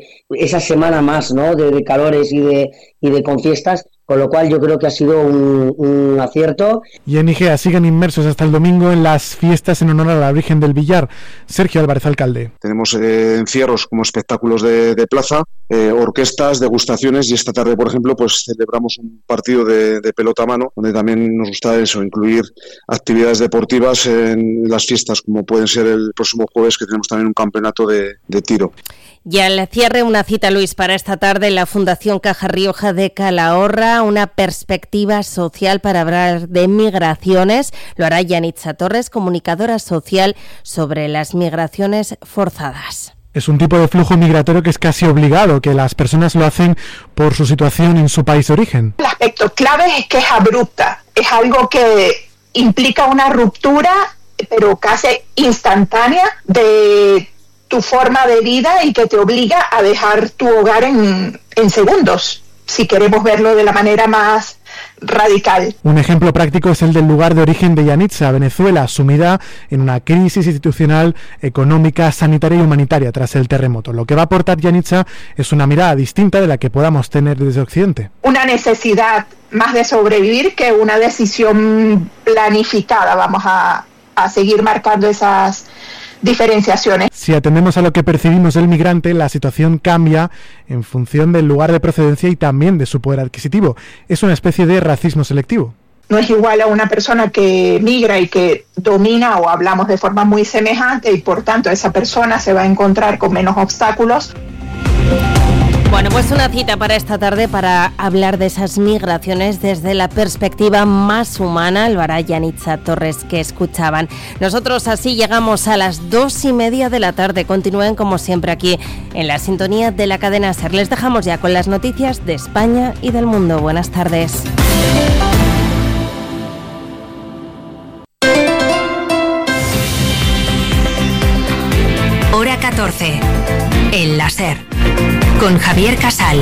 esa semana más, ¿no?, de calores y de con fiestas. Con lo cual yo creo que ha sido un acierto. Y en Igea siguen inmersos hasta el domingo en las fiestas en honor a la Virgen del Villar. Sergio Álvarez, alcalde. Tenemos encierros como espectáculos de plaza, orquestas, degustaciones, y esta tarde, por ejemplo, pues celebramos un partido de pelota a mano, donde también nos gusta eso, incluir actividades deportivas en las fiestas, como pueden ser el próximo jueves, que tenemos también un campeonato de tiro. Y al cierre, una cita, Luis, para esta tarde en la Fundación Caja Rioja de Calahorra, una perspectiva social para hablar de migraciones. Lo hará Yanitza Torres, comunicadora social sobre las migraciones forzadas. Es un tipo de flujo migratorio que es casi obligado, que las personas lo hacen por su situación en su país de origen. El aspecto clave es que es abrupta, es algo que implica una ruptura, pero casi instantánea, de tu forma de vida y que te obliga a dejar tu hogar en segundos, si queremos verlo de la manera más radical. Un ejemplo práctico es el del lugar de origen de Yanitza, Venezuela, sumida en una crisis institucional, económica, sanitaria y humanitaria tras el terremoto. Lo que va a aportar Yanitza es una mirada distinta de la que podamos tener desde Occidente. Una necesidad más de sobrevivir que una decisión planificada. Vamos a seguir marcando esas diferenciaciones. Si atendemos a lo que percibimos del migrante, la situación cambia en función del lugar de procedencia y también de su poder adquisitivo. Es una especie de racismo selectivo. No es igual a una persona que migra y que domina, o hablamos de forma muy semejante, y por tanto esa persona se va a encontrar con menos obstáculos. Bueno, pues una cita para esta tarde para hablar de esas migraciones desde la perspectiva más humana. Lo hará Yanitza Torres, que escuchaban. Nosotros así llegamos a las 2:30 de la tarde. Continúen como siempre aquí en la sintonía de la cadena SER. Les dejamos ya con las noticias de España y del mundo. Buenas tardes. Hora 14. En la SER. Con Javier Casal.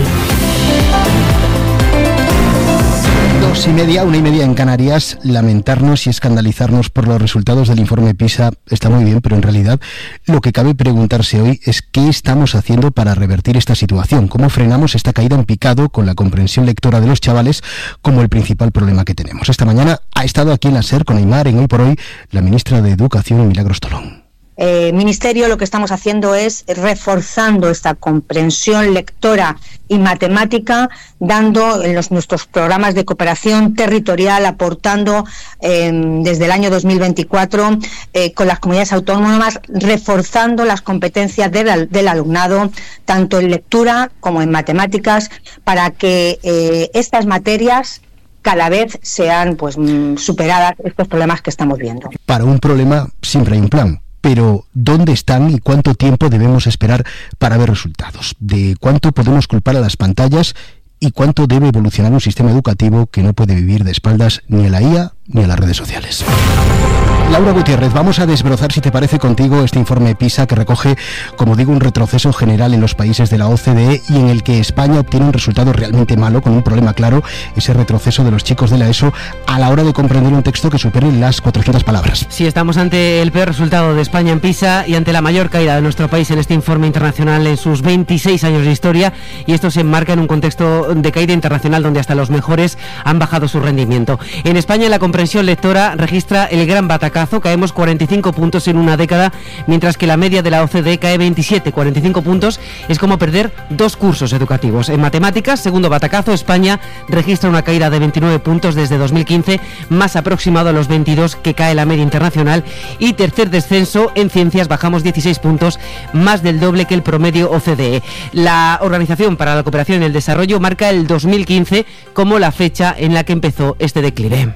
2:30, 1:30 en Canarias. Lamentarnos y escandalizarnos por los resultados del informe PISA está muy bien, pero en realidad lo que cabe preguntarse hoy es qué estamos haciendo para revertir esta situación, cómo frenamos esta caída en picado con la comprensión lectora de los chavales como el principal problema que tenemos. Esta mañana ha estado aquí en la SER con Aimar en Hoy por Hoy la ministra de Educación, Milagros Tolón. Ministerio, lo que estamos haciendo es reforzando esta comprensión lectora y matemática, dando en nuestros programas de cooperación territorial, aportando desde el año 2024 con las comunidades autónomas, reforzando las competencias del alumnado, tanto en lectura como en matemáticas, para que estas materias cada vez sean superadas estos problemas que estamos viendo. Para un problema siempre hay un plan. Pero, ¿dónde están y cuánto tiempo debemos esperar para ver resultados? ¿De cuánto podemos culpar a las pantallas y cuánto debe evolucionar un sistema educativo que no puede vivir de espaldas ni a la IA ni a las redes sociales? Laura Gutiérrez, vamos a desbrozar, si te parece, contigo este informe PISA que recoge, como digo, un retroceso general en los países de la OCDE y en el que España tiene un resultado realmente malo, con un problema claro, ese retroceso de los chicos de la ESO a la hora de comprender un texto que supere las 400 palabras. Sí, estamos ante el peor resultado de España en PISA y ante la mayor caída de nuestro país en este informe internacional en sus 26 años de historia, y esto se enmarca en un contexto de caída internacional donde hasta los mejores han bajado su rendimiento. En España la comprensión lectora registra el gran batacazo, caemos 45 puntos en una década, mientras que la media de la OCDE cae 27, 45 puntos es como perder 2 cursos educativos. En matemáticas, segundo batacazo, España registra una caída de 29 puntos desde 2015, más aproximado a los 22 que cae la media internacional, y tercer descenso, en ciencias bajamos 16 puntos, más del doble que el promedio OCDE. La Organización para la Cooperación y el Desarrollo marca el 2015 como la fecha en la que empezó este declive.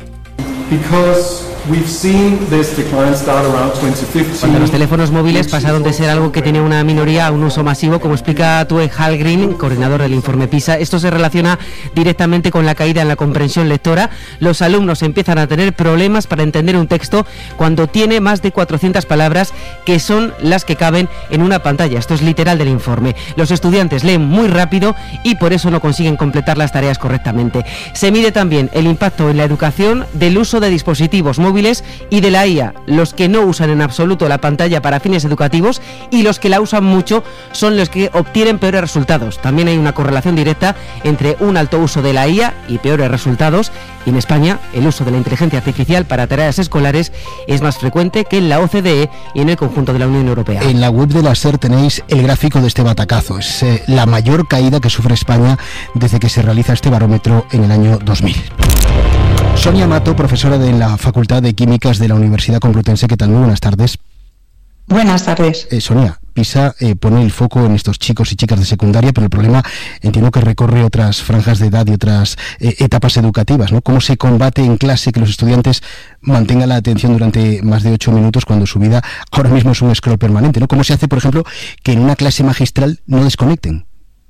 Cuando los teléfonos móviles pasaron de ser algo que tenía una minoría a un uso masivo, como explica Tue Hallgren, coordinador del informe PISA, esto se relaciona directamente con la caída en la comprensión lectora. Los alumnos empiezan a tener problemas para entender un texto cuando tiene más de 400 palabras, que son las que caben en una pantalla. Esto es literal del informe. Los estudiantes leen muy rápido y por eso no consiguen completar las tareas correctamente. Se mide también el impacto en la educación del uso de dispositivos móviles y de la IA. Los que no usan en absoluto la pantalla para fines educativos y los que la usan mucho son los que obtienen peores resultados. También hay una correlación directa entre un alto uso de la IA y peores resultados. Y en España el uso de la inteligencia artificial para tareas escolares es más frecuente que en la OCDE y en el conjunto de la Unión Europea. En la web de la SER tenéis el gráfico de este batacazo. Es la mayor caída que sufre España desde que se realiza este barómetro en el año 2000. Sonia Mato, profesora de la Facultad de Químicas de la Universidad Complutense. ¿Qué tal? Muy buenas tardes. Buenas tardes. Sonia, PISA pone el foco en estos chicos y chicas de secundaria, pero el problema entiendo que recorre otras franjas de edad y otras etapas educativas, ¿no? ¿Cómo se combate en clase que los estudiantes mantengan la atención durante más de 8 minutos cuando su vida ahora mismo es un scroll permanente, ¿no? ¿Cómo se hace, por ejemplo, que en una clase magistral no desconecten?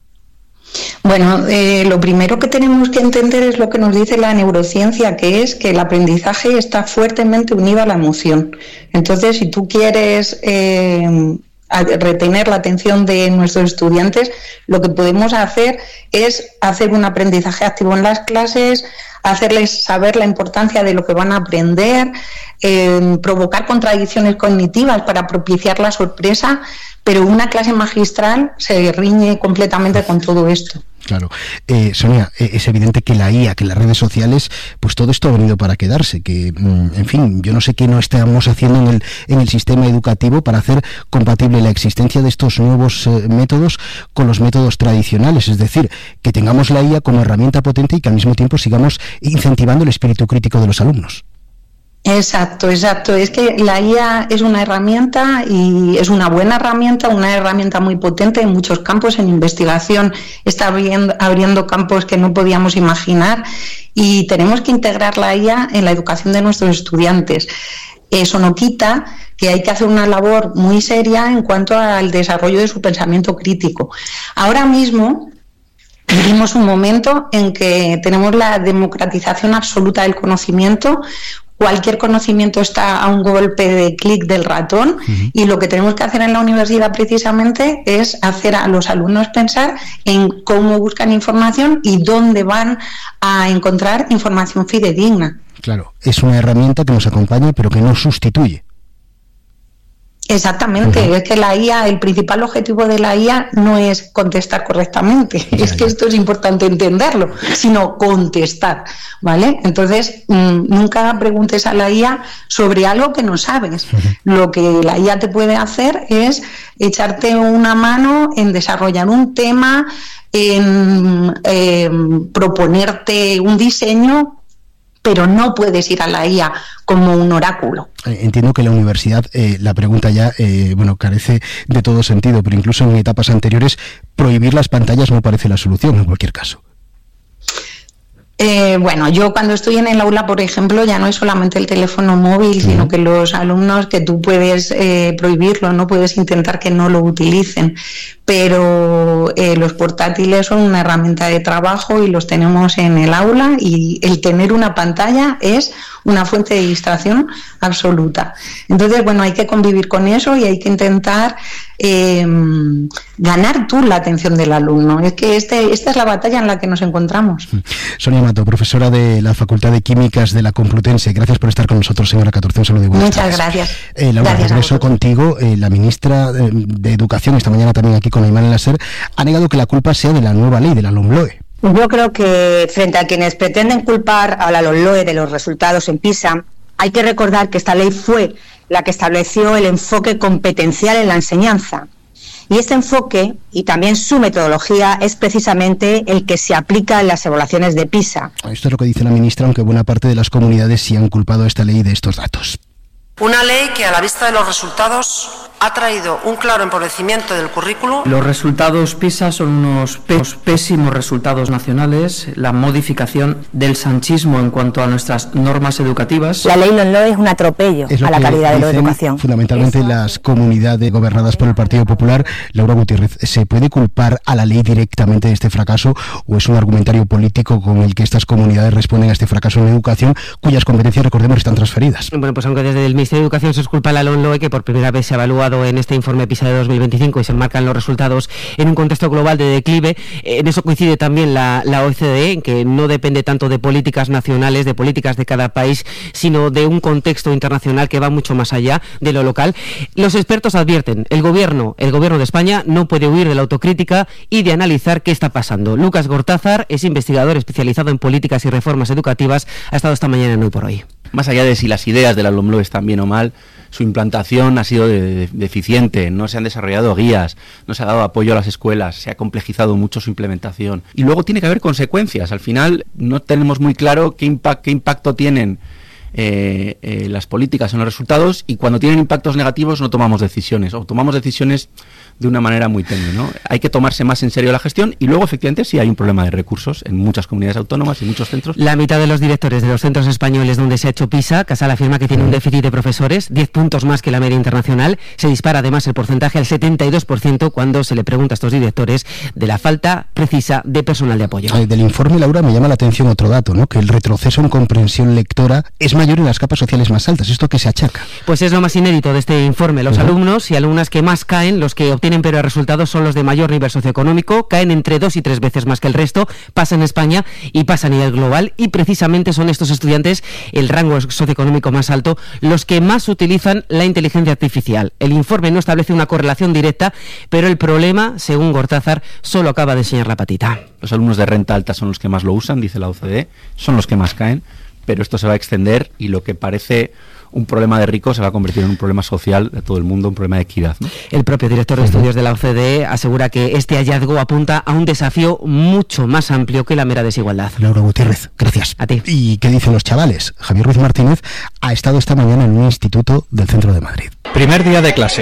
Bueno, lo primero que tenemos que entender es lo que nos dice la neurociencia, que es que el aprendizaje está fuertemente unido a la emoción. Entonces, si tú quieres retener la atención de nuestros estudiantes, lo que podemos hacer es hacer un aprendizaje activo en las clases, hacerles saber la importancia de lo que van a aprender, provocar contradicciones cognitivas para propiciar la sorpresa, pero una clase magistral se riñe completamente con todo esto. Claro. Sonia, es evidente que la IA, que las redes sociales, pues todo esto ha venido para quedarse, que, en fin, yo no sé qué no estamos haciendo en el sistema educativo para hacer compatible la existencia de estos nuevos métodos con los métodos tradicionales, es decir, que tengamos la IA como herramienta potente y que al mismo tiempo sigamos incentivando el espíritu crítico de los alumnos. Exacto. Es que la IA es una herramienta y es una buena herramienta, una herramienta muy potente en muchos campos. En investigación está abriendo campos que no podíamos imaginar y tenemos que integrar la IA en la educación de nuestros estudiantes. Eso no quita que hay que hacer una labor muy seria en cuanto al desarrollo de su pensamiento crítico. Ahora mismo vivimos un momento en que tenemos la democratización absoluta del conocimiento. Cualquier conocimiento está a un golpe de clic del ratón y lo que tenemos que hacer en la universidad precisamente es hacer a los alumnos pensar en cómo buscan información y dónde van a encontrar información fidedigna. Claro, es una herramienta que nos acompaña pero que no sustituye. Exactamente, es que la IA, el principal objetivo de la IA no es contestar correctamente, es que esto es importante entenderlo, sino contestar, ¿vale? Entonces, nunca preguntes a la IA sobre algo que no sabes. Lo que la IA te puede hacer es echarte una mano en desarrollar un tema, en proponerte un diseño, pero no puedes ir a la IA como un oráculo. Entiendo que la universidad, la pregunta ya, carece de todo sentido, pero incluso en etapas anteriores, prohibir las pantallas no parece la solución en cualquier caso. Yo cuando estoy en el aula, por ejemplo, ya no es solamente el teléfono móvil, sino que los alumnos, que tú puedes prohibirlo, no puedes intentar que no lo utilicen, pero los portátiles son una herramienta de trabajo y los tenemos en el aula, y el tener una pantalla es una fuente de distracción absoluta. Entonces, hay que convivir con eso y hay que intentar ganar tú la atención del alumno. Es que esta es la batalla en la que nos encontramos. Sonia Mato, profesora de la Facultad de Químicas de la Complutense, gracias por estar con nosotros, señora 14, un saludo y buenas Muchas tardes. Gracias. Laura, regreso contigo. La ministra de Educación, esta mañana también aquí con Ayman Lasser, ha negado que la culpa sea de la nueva ley, de la LOMLOE. Yo creo que frente a quienes pretenden culpar a la LOMLOE de los resultados en PISA, hay que recordar que esta ley fue la que estableció el enfoque competencial en la enseñanza. Y este enfoque, y también su metodología, es precisamente el que se aplica en las evaluaciones de PISA. Esto es lo que dice la ministra, aunque buena parte de las comunidades sí han culpado a esta ley de estos datos. Una ley que, a la vista de los resultados, ha traído un claro empobrecimiento del currículo. Los resultados PISA son unos pésimos resultados nacionales, la modificación del sanchismo en cuanto a nuestras normas educativas. La ley LOMLOE es un atropello a la calidad de la educación. Fundamentalmente las comunidades gobernadas por el Partido Popular. Laura Gutiérrez, ¿se puede culpar a la ley directamente de este fracaso o es un argumentario político con el que estas comunidades responden a este fracaso en la educación, cuyas competencias, recordemos, están transferidas? Bueno, pues aunque desde el Ministerio de Educación se culpa a la LOMLOE, que por primera vez se ha evaluado en este informe PISA de 2025 y se enmarcan los resultados en un contexto global de declive, en eso coincide también la OCDE, en que no depende tanto de políticas nacionales, de políticas de cada país, sino de un contexto internacional que va mucho más allá de lo local. Los expertos advierten, el gobierno de España no puede huir de la autocrítica y de analizar qué está pasando. Lucas Gortázar es investigador especializado en políticas y reformas educativas, ha estado esta mañana en Hoy por Hoy. Más allá de si las ideas de la LOMLOE están bien o mal, su implantación ha sido deficiente, no se han desarrollado guías, no se ha dado apoyo a las escuelas, se ha complejizado mucho su implementación. Y luego tiene que haber consecuencias. Al final no tenemos muy claro qué impacto tienen las políticas en los resultados, y cuando tienen impactos negativos no tomamos decisiones, o tomamos decisiones de una manera muy tenue, ¿no? Hay que tomarse más en serio la gestión, y luego efectivamente sí hay un problema de recursos en muchas comunidades autónomas y muchos centros. La mitad de los directores de los centros españoles donde se ha hecho PISA, Casal afirma que tiene un déficit de profesores, 10 puntos más que la media internacional. Se dispara además el porcentaje al 72% cuando se le pregunta a estos directores de la falta precisa de personal de apoyo. Del informe, Laura, me llama la atención otro dato, ¿no? Que el retroceso en comprensión lectora es mayor en las capas sociales más altas. ¿Esto qué se achaca? Pues es lo más inédito de este informe. Los alumnos y alumnas que más caen, los que obtienen peores resultados, son los de mayor nivel socioeconómico, caen entre 2 y 3 veces más que el resto, pasa en España y pasa a nivel global, y precisamente son estos estudiantes, el rango socioeconómico más alto, los que más utilizan la inteligencia artificial. El informe no establece una correlación directa, pero el problema, según Gortázar, solo acaba de enseñar la patita. Los alumnos de renta alta son los que más lo usan, dice la OCDE, son los que más caen, pero esto se va a extender, y lo que parece un problema de ricos se va a convertir en un problema social de todo el mundo, un problema de equidad, ¿no? El propio director de estudios de la OCDE asegura que este hallazgo apunta a un desafío mucho más amplio que la mera desigualdad. Laura Gutiérrez, gracias. A ti. ¿Y qué dicen los chavales? Javier Ruiz Martínez ha estado esta mañana en un instituto del centro de Madrid. Primer día de clase.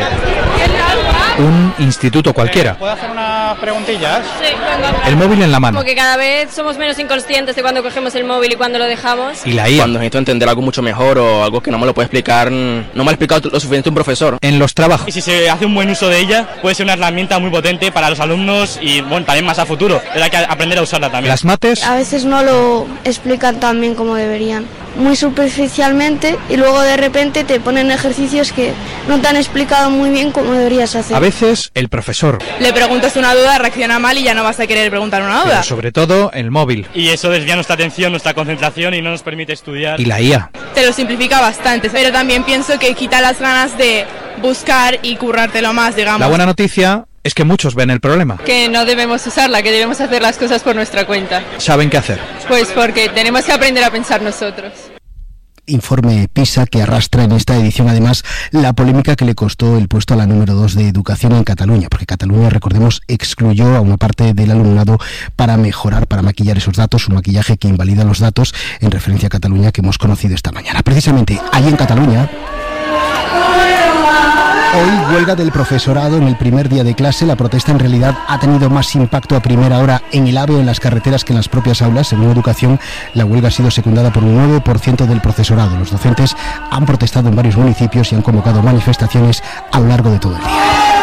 Un instituto cualquiera. ¿Puedo hacer unas preguntillas? Sí. El móvil en la mano. Como que cada vez somos menos inconscientes de cuando cogemos el móvil y cuando lo dejamos. Y la IA. Cuando necesito entender algo mucho mejor o algo que no me lo puede explicar, no me lo ha explicado lo suficiente un profesor. En los trabajos. Y si se hace un buen uso de ella, puede ser una herramienta muy potente para los alumnos y bueno, también más a futuro. Pero hay que aprender a usarla también. Las mates. A veces no lo explican tan bien como deberían. Muy superficialmente, y luego de repente te ponen ejercicios que no te han explicado muy bien cómo deberías hacer. A veces el profesor. Le preguntas una duda, reacciona mal y ya no vas a querer preguntar una duda. Pero sobre todo el móvil. Y eso desvía nuestra atención, nuestra concentración y no nos permite estudiar. Y la IA. Te lo simplifica bastante, pero también pienso que quita las ganas de buscar y currártelo más, digamos. La buena noticia es que muchos ven el problema. Que no debemos usarla, que debemos hacer las cosas por nuestra cuenta. ¿Saben qué hacer? Pues porque tenemos que aprender a pensar nosotros. Informe PISA que arrastra en esta edición además la polémica que le costó el puesto a la número 2 de educación en Cataluña, porque Cataluña, recordemos, excluyó a una parte del alumnado para mejorar, para maquillar esos datos, un maquillaje que invalida los datos en referencia a Cataluña que hemos conocido esta mañana. Precisamente allí en Cataluña, hoy huelga del profesorado en el primer día de clase. La protesta en realidad ha tenido más impacto a primera hora en el AVE o en las carreteras que en las propias aulas. Según Educación, la huelga ha sido secundada por un 9% del profesorado. Los docentes han protestado en varios municipios y han convocado manifestaciones a lo largo de todo el día.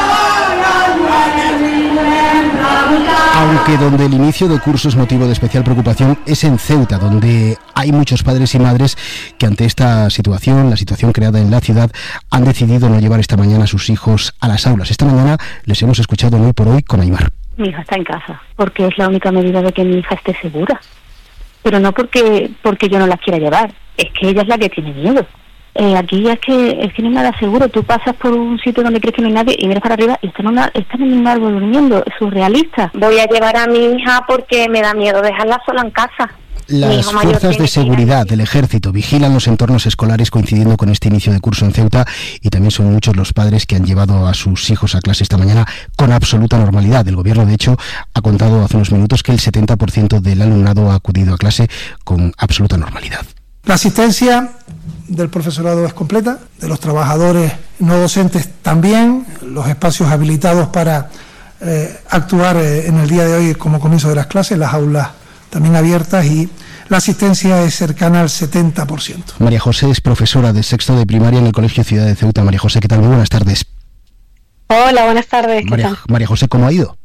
Aunque donde el inicio de curso es motivo de especial preocupación es en Ceuta, donde hay muchos padres y madres que ante esta situación, la situación creada en la ciudad, han decidido no llevar esta mañana a sus hijos a las aulas. Esta mañana les hemos escuchado en Hoy por Hoy con Aymar. Mi hija está en casa, porque es la única medida de que mi hija esté segura. Pero no porque yo no la quiera llevar, es que ella es la que tiene miedo. Aquí es que no hay nada seguro. Tú pasas por un sitio donde crees que no hay nadie y miras para arriba y están en un árbol durmiendo. Es surrealista. Voy a llevar a mi hija porque me da miedo dejarla sola en casa. Las fuerzas de seguridad del Ejército vigilan los entornos escolares coincidiendo con este inicio de curso en Ceuta, y también son muchos los padres que han llevado a sus hijos a clase esta mañana con absoluta normalidad. El gobierno, de hecho, ha contado hace unos minutos que el 70% del alumnado ha acudido a clase con absoluta normalidad. La asistencia del profesorado es completa, de los trabajadores no docentes también, los espacios habilitados para actuar en el día de hoy como comienzo de las clases, las aulas también abiertas, y la asistencia es cercana al 70%. María José es profesora de sexto de primaria en el Colegio Ciudad de Ceuta. María José, ¿qué tal? Muy buenas tardes. Hola, buenas tardes. María José, ¿cómo ha ido?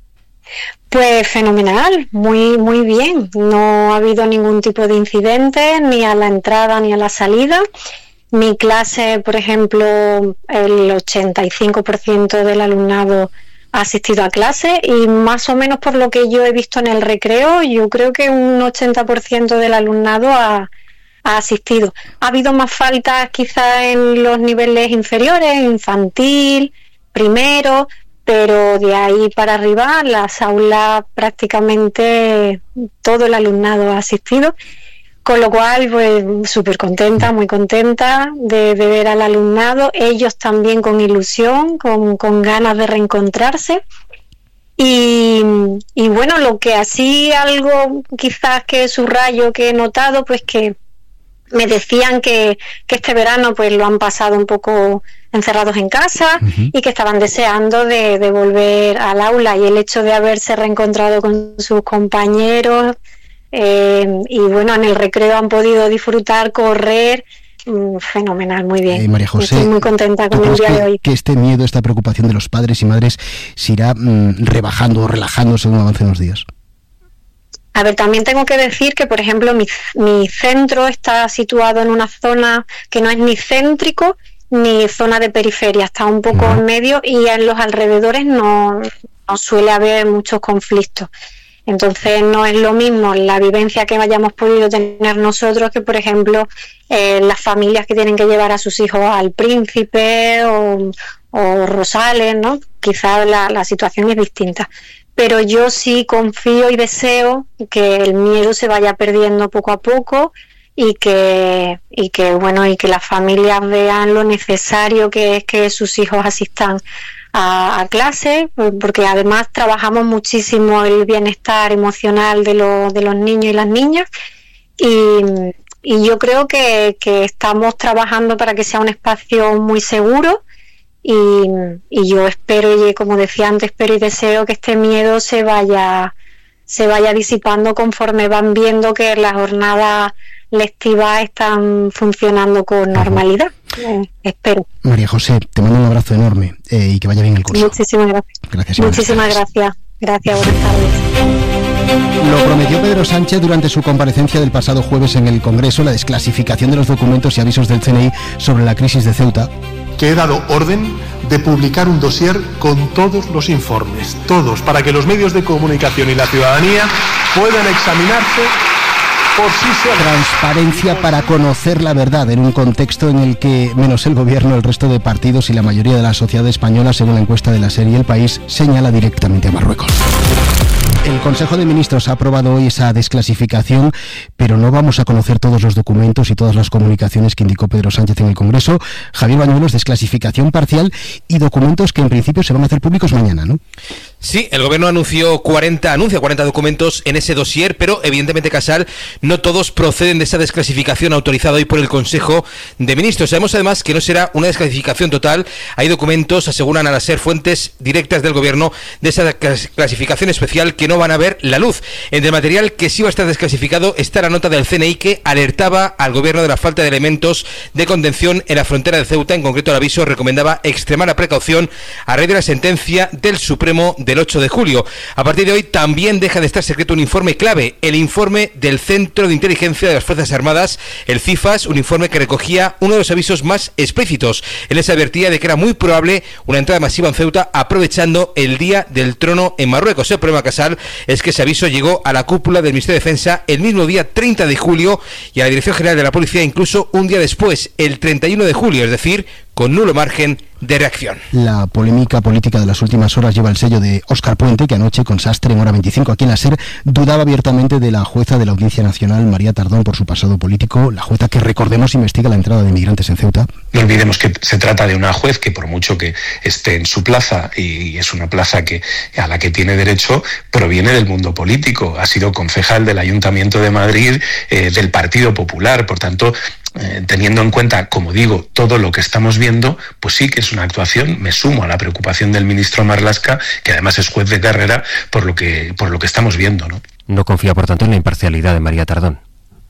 Pues fenomenal, muy bien. No ha habido ningún tipo de incidente, ni a la entrada ni a la salida. Mi clase, por ejemplo, el 85% del alumnado ha asistido a clase, y más o menos por lo que yo he visto en el recreo, yo creo que un 80% del alumnado ha asistido. Ha habido más faltas quizás en los niveles inferiores, infantil, primero, pero de ahí para arriba las aulas prácticamente todo el alumnado ha asistido, con lo cual pues súper contenta, muy contenta de ver al alumnado, ellos también con ilusión, con ganas de reencontrarse. Y bueno, lo que así algo quizás que subrayo, que he notado, pues que me decían que este verano pues lo han pasado un poco encerrados en casa y que estaban deseando de volver al aula, y el hecho de haberse reencontrado con sus compañeros y bueno, en el recreo han podido disfrutar, correr, fenomenal, muy bien. María José, estoy muy contenta con el día de hoy. Que este miedo, esta preocupación de los padres y madres se irá rebajando o relajando según avancen los días? A ver, también tengo que decir que, por ejemplo, mi centro está situado en una zona que no es ni céntrico ni zona de periferia, está un poco en medio, y en los alrededores no suele haber muchos conflictos. Entonces no es lo mismo la vivencia que hayamos podido tener nosotros que, por ejemplo, las familias que tienen que llevar a sus hijos al Príncipe o Rosales, ¿no? Quizás la situación es distinta. Pero yo sí confío y deseo que el miedo se vaya perdiendo poco a poco y que las familias vean lo necesario que es que sus hijos asistan a clase, porque además trabajamos muchísimo el bienestar emocional de los niños y las niñas, y yo creo que estamos trabajando para que sea un espacio muy seguro. Y yo espero, y como decía antes, espero y deseo que este miedo se vaya disipando conforme van viendo que las jornadas lectivas están funcionando con normalidad. Espero. María José, te mando un abrazo enorme y que vaya bien el curso. Muchísimas gracias. Muchísimas gracias. Gracias, buenas tardes. Lo prometió Pedro Sánchez durante su comparecencia del pasado jueves en el Congreso, la desclasificación de los documentos y avisos del CNI sobre la crisis de Ceuta. Que he dado orden de publicar un dossier con todos los informes, todos, para que los medios de comunicación y la ciudadanía puedan examinarse por sí solos. Transparencia para conocer la verdad en un contexto en el que, menos el gobierno, el resto de partidos y la mayoría de la sociedad española, según la encuesta de la serie El País, señala directamente a Marruecos. El Consejo de Ministros ha aprobado hoy esa desclasificación, pero no vamos a conocer todos los documentos y todas las comunicaciones que indicó Pedro Sánchez en el Congreso. Javier Bañuelos, desclasificación parcial y documentos que en principio se van a hacer públicos mañana, ¿no? Sí, el gobierno anuncia 40 documentos en ese dossier, pero evidentemente, Casal, no todos proceden de esa desclasificación autorizada hoy por el Consejo de Ministros. Sabemos además que no será una desclasificación total. Hay documentos, aseguran a ser fuentes directas del gobierno, de esa clasificación especial que no van a ver la luz. Entre el material que sí va a estar desclasificado está la nota del CNI que alertaba al gobierno de la falta de elementos de contención en la frontera de Ceuta. En concreto, el aviso recomendaba extremar la precaución a raíz de la sentencia del Supremo del 8 de julio. A partir de hoy también deja de estar secreto un informe clave, el informe del Centro de Inteligencia de las Fuerzas Armadas, el CIFAS, un informe que recogía uno de los avisos más explícitos. En ese advertía de que era muy probable una entrada masiva en Ceuta aprovechando el Día del Trono en Marruecos. El problema, Casal, es que ese aviso llegó a la cúpula del Ministerio de Defensa el mismo día 30 de julio y a la Dirección General de la Policía incluso un día después, el 31 de julio, es decir, con nulo margen de reacción. La polémica política de las últimas horas lleva el sello de Óscar Puente, que anoche con Sastre en Hora 25 aquí en la SER dudaba abiertamente de la jueza de la Audiencia Nacional, María Tardón, por su pasado político, la jueza que, recordemos, investiga la entrada de inmigrantes en Ceuta. No olvidemos que se trata de una juez que, por mucho que esté en su plaza, y es una plaza a la que tiene derecho, proviene del mundo político, ha sido concejal del Ayuntamiento de Madrid, del Partido Popular, por tanto, teniendo en cuenta, como digo, todo lo que estamos viendo, pues sí que es una actuación. Me sumo a la preocupación del ministro Marlaska, que además es juez de carrera, por lo que estamos viendo, ¿no? No confía, por tanto, en la imparcialidad de María Tardón.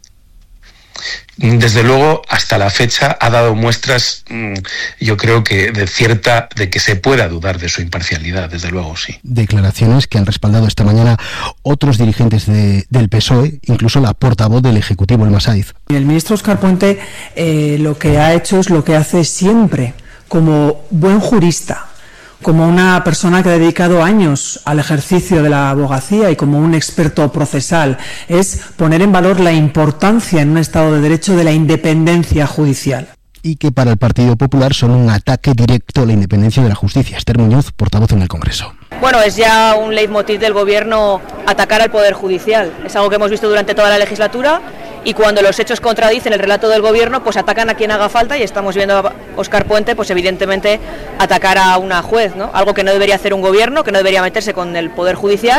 Desde luego, hasta la fecha ha dado muestras, yo creo que de que se pueda dudar de su imparcialidad, desde luego, sí. Declaraciones que han respaldado esta mañana otros dirigentes del PSOE, incluso la portavoz del Ejecutivo, Elma Saiz. El ministro Óscar Puente lo que ha hecho es lo que hace siempre, como buen jurista, como una persona que ha dedicado años al ejercicio de la abogacía y como un experto procesal, es poner en valor la importancia en un Estado de Derecho de la independencia judicial. Y que para el Partido Popular son un ataque directo a la independencia de la justicia. Esther Muñoz, portavoz en el Congreso. Bueno, es ya un leitmotiv del Gobierno atacar al Poder Judicial. Es algo que hemos visto durante toda la legislatura y cuando los hechos contradicen el relato del Gobierno, pues atacan a quien haga falta y estamos viendo a Óscar Puente, pues evidentemente atacar a una juez, ¿no? Algo que no debería hacer un Gobierno, que no debería meterse con el Poder Judicial.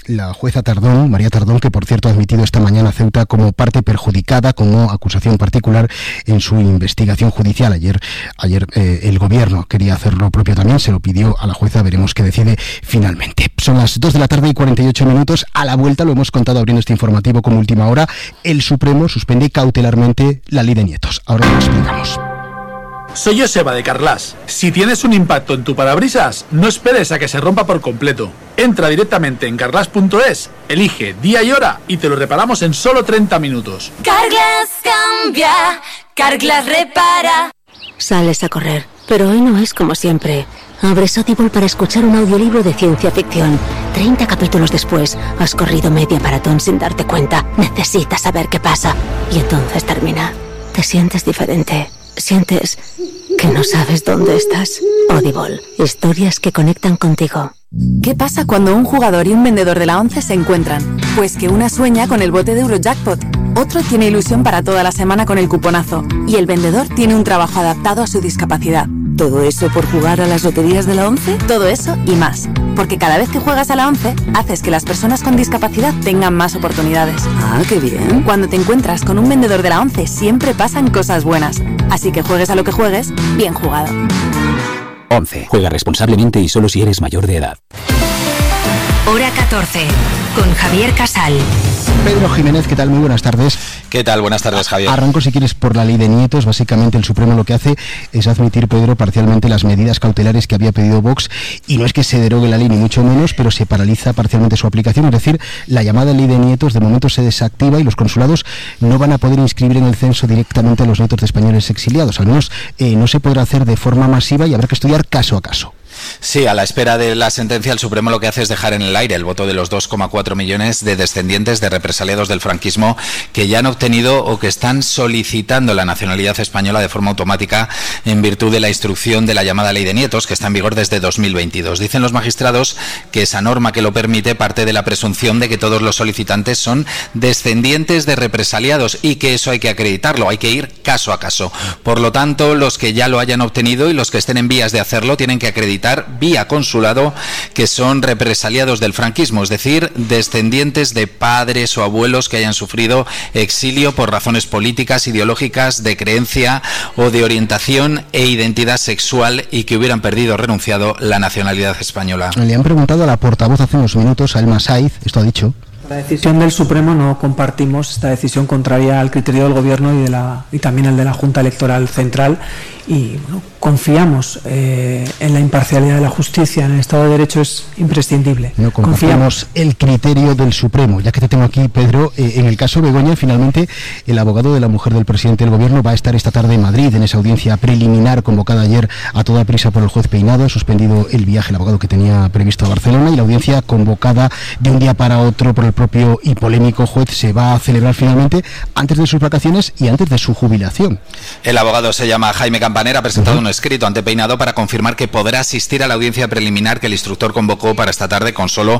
la jueza Tardón, María Tardón, que por cierto ha admitido esta mañana a Ceuta como parte perjudicada, como acusación particular en su investigación judicial. Ayer el gobierno quería hacer lo propio también, se lo pidió a la jueza, veremos qué decide finalmente. Son las 2:48 p.m. A la vuelta, lo hemos contado abriendo este informativo como última hora, el Supremo suspende cautelarmente la ley de nietos. Ahora lo explicamos. Soy Joseba de Carglass. Si tienes un impacto en tu parabrisas, no esperes a que se rompa por completo. Entra directamente en carglass.es, elige día y hora y te lo reparamos en solo 30 minutos. Carglass cambia, Carglass repara. Sales a correr, pero hoy no es como siempre. Abres Audible para escuchar un audiolibro de ciencia ficción. 30 capítulos después, has corrido media maratón sin darte cuenta. Necesitas saber qué pasa. Y entonces termina. Te sientes diferente. Sientes que no sabes dónde estás. Audible. Historias que conectan contigo. ¿Qué pasa cuando un jugador y un vendedor de la ONCE se encuentran? Pues que una sueña con el bote de Eurojackpot, otro tiene ilusión para toda la semana con el cuponazo y el vendedor tiene un trabajo adaptado a su discapacidad. ¿Todo eso por jugar a las loterías de la ONCE? Todo eso y más. Porque cada vez que juegas a la ONCE, haces que las personas con discapacidad tengan más oportunidades. ¡Ah, qué bien! Cuando te encuentras con un vendedor de la ONCE, siempre pasan cosas buenas. Así que juegues a lo que juegues, bien jugado. 11. Juega responsablemente y solo si eres mayor de edad. Hora 14, con Javier Casal. Pedro Jiménez, ¿qué tal? Muy buenas tardes. ¿Qué tal? Buenas tardes, Javier. Arranco, si quieres, por la ley de nietos. Básicamente el Supremo lo que hace es admitir, Pedro, parcialmente las medidas cautelares que había pedido Vox, y no es que se derogue la ley ni mucho menos, pero se paraliza parcialmente su aplicación. Es decir, la llamada ley de nietos de momento se desactiva y los consulados no van a poder inscribir en el censo directamente a los nietos de españoles exiliados. Al menos no se podrá hacer de forma masiva y habrá que estudiar caso a caso. Sí, a la espera de la sentencia, el Supremo lo que hace es dejar en el aire el voto de los 2,4 millones de descendientes de represaliados del franquismo que ya han obtenido o que están solicitando la nacionalidad española de forma automática en virtud de la instrucción de la llamada ley de nietos, que está en vigor desde 2022. Dicen los magistrados que esa norma que lo permite parte de la presunción de que todos los solicitantes son descendientes de represaliados y que eso hay que acreditarlo, hay que ir caso a caso. Por lo tanto, los que ya lo hayan obtenido y los que estén en vías de hacerlo tienen que acreditar vía consulado que son represaliados del franquismo, es decir, descendientes de padres o abuelos que hayan sufrido exilio por razones políticas, ideológicas, de creencia o de orientación e identidad sexual y que hubieran perdido o renunciado la nacionalidad española. Le han preguntado a la portavoz hace unos minutos, a Elma Saiz, esto ha dicho. La decisión del Supremo no compartimos esta decisión contraria al criterio del Gobierno y también el de la Junta Electoral Central, y bueno, confiamos en la imparcialidad de la justicia, en el Estado de Derecho es imprescindible. No compartimos el criterio del Supremo. Ya que te tengo aquí, Pedro, en el caso Begoña, finalmente el abogado de la mujer del presidente del Gobierno va a estar esta tarde en Madrid en esa audiencia preliminar convocada ayer a toda prisa por el juez Peinado. Ha suspendido el viaje el abogado que tenía previsto a Barcelona, y la audiencia convocada de un día para otro por el propio y polémico juez se va a celebrar finalmente antes de sus vacaciones y antes de su jubilación. El abogado se llama Jaime Campanera, ha presentado un escrito ante Peinado para confirmar que podrá asistir a la audiencia preliminar que el instructor convocó para esta tarde con solo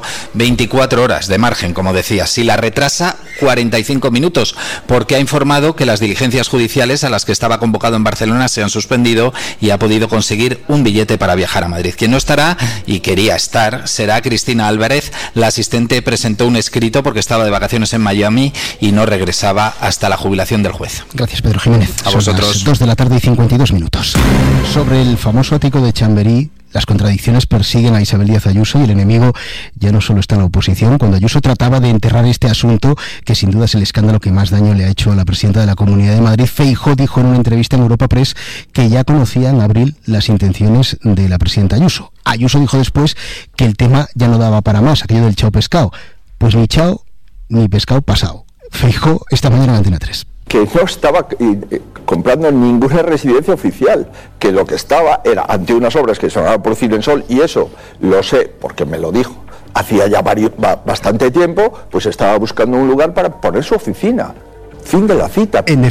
24 horas de margen, como decía. Si la retrasa, 45 minutos, porque ha informado que las diligencias judiciales a las que estaba convocado en Barcelona se han suspendido y ha podido conseguir un billete para viajar a Madrid. Quien no estará y quería estar será Cristina Álvarez. La asistente presentó un escrito porque estaba de vacaciones en Miami y no regresaba hasta la jubilación del juez. Gracias, Pedro Jiménez. A vosotros. Son las 2:52 p.m. Sobre el famoso ático de Chamberí, las contradicciones persiguen a Isabel Díaz Ayuso, y el enemigo ya no solo está en la oposición. Cuando Ayuso trataba de enterrar este asunto, que sin duda es el escándalo que más daño le ha hecho a la presidenta de la Comunidad de Madrid, Feijóo dijo en una entrevista en Europa Press que ya conocía en abril las intenciones de la presidenta Ayuso. Ayuso dijo después que el tema ya no daba para más, aquello del chao pescado. Pues ni chao ni pescado pasado. Feijóo esta mañana en Antena 3. Que no estaba comprando ninguna residencia oficial, que lo que estaba era ante unas obras que se van a producir en Sol, y eso lo sé porque me lo dijo hacía ya bastante tiempo, pues estaba buscando un lugar para poner su oficina. Fin de la cita.